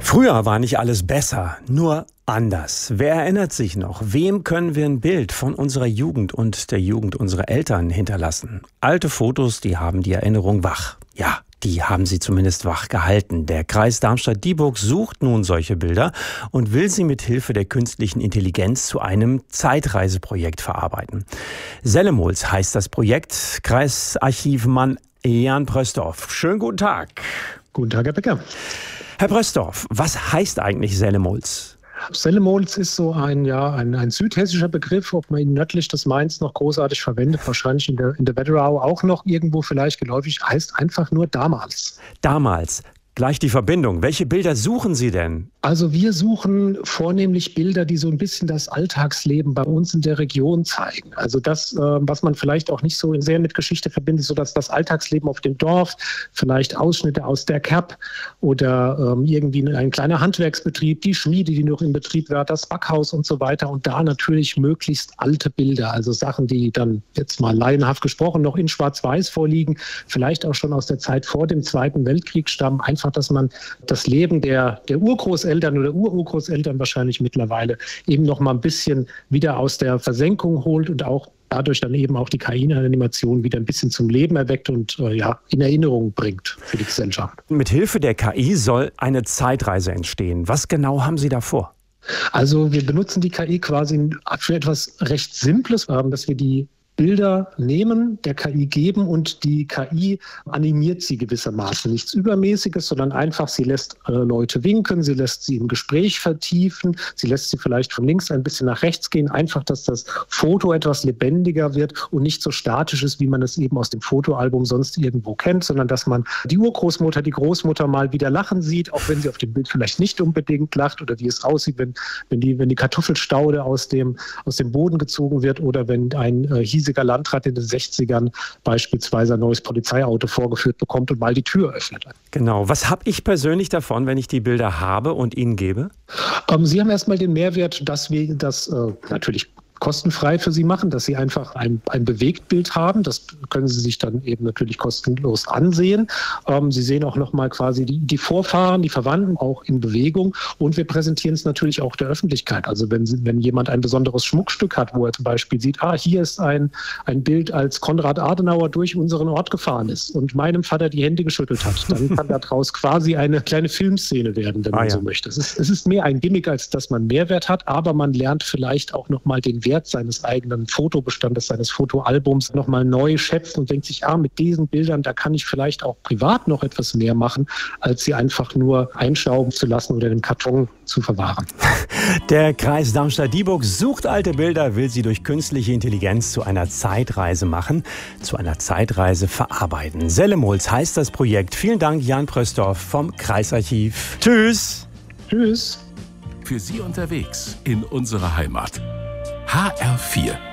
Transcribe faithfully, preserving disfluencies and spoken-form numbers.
Früher war nicht alles besser, nur anders. Wer erinnert sich noch? Wem können wir ein Bild von unserer Jugend und der Jugend unserer Eltern hinterlassen? Alte Fotos, die haben die Erinnerung wach. Ja, die haben sie zumindest wach gehalten. Der Kreis Darmstadt-Dieburg sucht nun solche Bilder und will sie mit Hilfe der künstlichen Intelligenz zu einem Zeitreiseprojekt verarbeiten. Sellemols heißt das Projekt. Kreisarchivmann Jan Pröstorf. Schönen guten Tag. Guten Tag, Herr Becker. Herr Pröstorf, was heißt eigentlich Sellemols? Sellemols ist so ein, ja, ein, ein südhessischer Begriff, ob man ihn nördlich des Mains noch großartig verwendet, wahrscheinlich in der, in der Wetterau auch noch irgendwo vielleicht geläufig, heißt einfach nur damals. Damals. Gleich die Verbindung. Welche Bilder suchen Sie denn? Also wir suchen vornehmlich Bilder, die so ein bisschen das Alltagsleben bei uns in der Region zeigen. Also das, was man vielleicht auch nicht so sehr mit Geschichte verbindet, so dass das Alltagsleben auf dem Dorf, vielleicht Ausschnitte aus der Kerb oder ähm, irgendwie ein kleiner Handwerksbetrieb, die Schmiede, die noch in Betrieb war, das Backhaus und so weiter. Und da natürlich möglichst alte Bilder, also Sachen, die dann jetzt mal laienhaft gesprochen noch in Schwarz-Weiß vorliegen, vielleicht auch schon aus der Zeit vor dem Zweiten Weltkrieg stammen. Einfach, dass man das Leben der, der Urgroßeltern oder Ururgroßeltern wahrscheinlich mittlerweile eben noch mal ein bisschen wieder aus der Versenkung holt und auch dadurch dann eben auch die K I-Animation wieder ein bisschen zum Leben erweckt und äh, ja, in Erinnerung bringt für die Gesellschaft. Mit Hilfe der K I soll eine Zeitreise entstehen. Was genau haben Sie da vor? Also wir benutzen die K I quasi für etwas recht Simples, dass wir die Bilder nehmen, der K I geben und die K I animiert sie gewissermaßen. Nichts Übermäßiges, sondern einfach, sie lässt äh, Leute winken, sie lässt sie im Gespräch vertiefen, sie lässt sie vielleicht von links ein bisschen nach rechts gehen, einfach, dass das Foto etwas lebendiger wird und nicht so statisch ist, wie man es eben aus dem Fotoalbum sonst irgendwo kennt, sondern dass man die Urgroßmutter, die Großmutter mal wieder lachen sieht, auch wenn sie auf dem Bild vielleicht nicht unbedingt lacht oder wie es aussieht, wenn, wenn, die, wenn die Kartoffelstaude aus dem, aus dem Boden gezogen wird oder wenn ein äh, hiesiger Landrat in den sechzigern beispielsweise ein neues Polizeiauto vorgeführt bekommt und mal die Tür öffnet. Genau. Was habe ich persönlich davon, wenn ich die Bilder habe und Ihnen gebe? Ähm, Sie haben erstmal den Mehrwert, dass wir das äh, natürlich kostenfrei für Sie machen, dass Sie einfach ein, ein Bewegtbild haben. Das können Sie sich dann eben natürlich kostenlos ansehen. Ähm, Sie sehen auch nochmal quasi die, die Vorfahren, die Verwandten auch in Bewegung. Und wir präsentieren es natürlich auch der Öffentlichkeit. Also wenn, Sie, wenn jemand ein besonderes Schmuckstück hat, wo er zum Beispiel sieht, ah, hier ist ein, ein Bild, als Konrad Adenauer durch unseren Ort gefahren ist und meinem Vater die Hände geschüttelt hat, dann kann daraus quasi eine kleine Filmszene werden, wenn man ah, ja. so möchte. Es ist, es ist mehr ein Gimmick, als dass man Mehrwert hat, aber man lernt vielleicht auch nochmal den Wert seines eigenen Fotobestandes, seines Fotoalbums nochmal neu schätzen und denkt sich, ah, mit diesen Bildern, da kann ich vielleicht auch privat noch etwas mehr machen, als sie einfach nur einschrauben zu lassen oder im Karton zu verwahren. Der Kreis Darmstadt-Dieburg sucht alte Bilder, will sie durch künstliche Intelligenz zu einer Zeitreise machen, zu einer Zeitreise verarbeiten. Sellemols heißt das Projekt. Vielen Dank, Jan Pröstorf vom Kreisarchiv. Tschüss. Tschüss. Für Sie unterwegs in unserer Heimat. H R vier